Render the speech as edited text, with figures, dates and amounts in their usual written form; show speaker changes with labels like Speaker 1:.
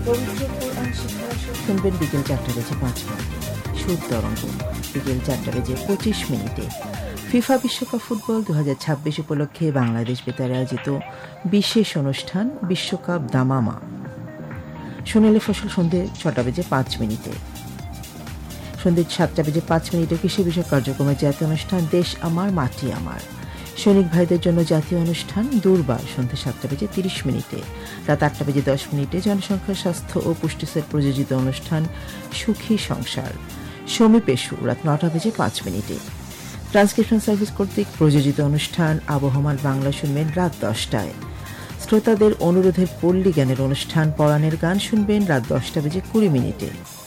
Speaker 1: পবিত্র কোরআন শিক্ষার আসর শুনবেন বিকেল 4:05 সুর তরঙ্গ বিকেল 4:25 ফিফা বিশ্বকাপ ফুটবল 2026 উপলক্ষে বাংলাদেশ বেতারে আয়োজিত বিশেষ অনুষ্ঠান বিশ্বকাপ দামামা সোনালী ফসল সন্ধ্যে 6:05 সন্ধ্যে 7:05 কৃষি বিষয়ক কার্যক্রমের জাতীয় অনুষ্ঠান দেশ আমার মাটি আমার, সৈনিক ভাইদের জন্য জাতীয় অনুষ্ঠান দুর্বার সন্ধ্যে 7:30, রাত 8:10 জনসংখ্যা স্বাস্থ্য ও পুষ্টিসের প্রযোজিত অনুষ্ঠান সুখী সংসার সমী পেশু রাত 9:05। ট্রান্সক্রিপশন সার্ভিস কর্তৃক প্রযোজিত অনুষ্ঠান আবহমান বাংলা শুনবেন রাত 10টায়। শ্রোতাদের অনুরোধের পল্লী জ্ঞানের অনুষ্ঠান পরাণের গান শুনবেন রাত 10:20।